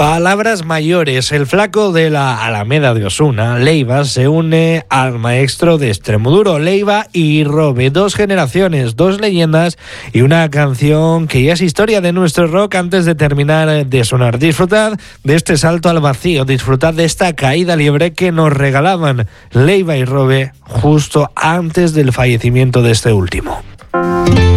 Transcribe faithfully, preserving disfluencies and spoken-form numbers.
Palabras mayores. El flaco de la Alameda de Osuna, Leiva, se une al maestro de Extremoduro. Leiva y Robe, dos generaciones, dos leyendas y una canción que ya es historia de nuestro rock antes de terminar de sonar. Disfrutad de este salto al vacío, disfrutad de esta caída libre que nos regalaban Leiva y Robe justo antes del fallecimiento de este último.